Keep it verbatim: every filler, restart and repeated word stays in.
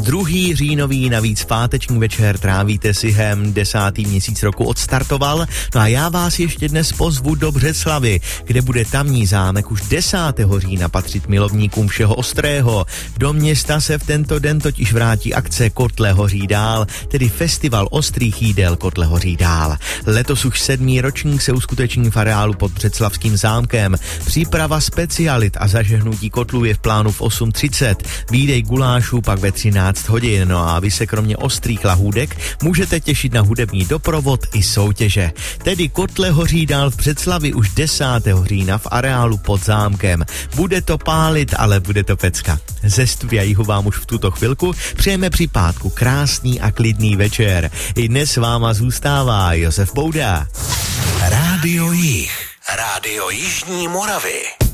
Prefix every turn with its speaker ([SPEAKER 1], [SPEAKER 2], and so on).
[SPEAKER 1] Druhý říjnový navíc páteční večer trávíte si hem, desátý měsíc roku odstartoval, no a já vás ještě dnes pozvu do Břeclavi, kde bude tamní zámek už desátého října patřit milovníkům všeho ostrého. Do města se v tento den totiž vrátí akce Kotle hoří dál, tedy festival ostrých jídel Kotle hoří dál. Letos už sedmý ročník se uskuteční v areálu pod Břeclavským zámkem. Příprava specialit a zažehnutí kotlů je v plánu v osm třicet, výdej gulášů pak ve třináct hodin, no a vy se kromě ostrých lahůdek můžete těšit na hudební doprovod i soutěže. Tedy Kotle hoří dál v Břeclavi už desátého října v areálu pod zámkem. Bude to pálit, ale bude to pecka. Ze studia Jihu vám už v tuto chvilku přejeme při pátku krásný a klidný večer. I dnes s váma zůstává Josef Bouda.
[SPEAKER 2] Rádio Jih, Rádio Jižní Moravy.